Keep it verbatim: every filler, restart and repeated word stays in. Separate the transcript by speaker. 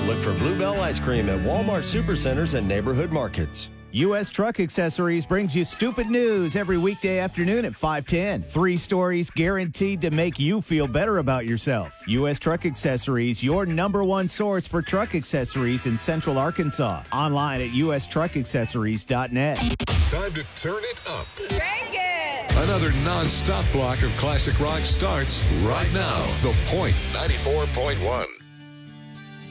Speaker 1: Look for Bluebell Ice Cream at Walmart Supercenters and neighborhood markets.
Speaker 2: U S Truck Accessories brings you stupid news every weekday afternoon at five ten. Three stories guaranteed to make you feel better about yourself. U S Truck Accessories, your number one source for truck accessories in Central Arkansas. Online at u s truck accessories dot net.
Speaker 3: Time to turn it up.
Speaker 4: Crank it!
Speaker 3: Another non-stop block of classic rock starts right now. The Point ninety-four point one.